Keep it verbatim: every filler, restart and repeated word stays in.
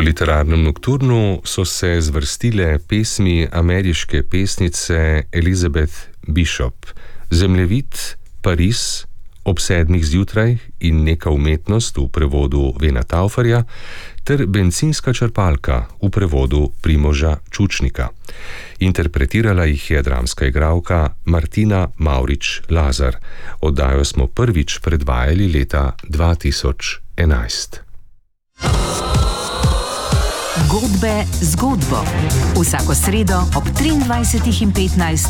literarnem nokturnu so se zvrstile pesmi ameriške pesnice Elizabeth Bishop, Zemljevid, Pariz, Ob sedmih zjutraj in Neka umetnost v prevodu Vena Tauferja ter Bencinska črpalka v prevodu Primoža Čučnika. Interpretirala jih je dramska igralka Martina Mavrič-Lazar. Oddajo smo prvič predvajali leta dva tisoč enajst. Godbe, zgodbo. Vsako sredo ob triindvajsetih in petnajst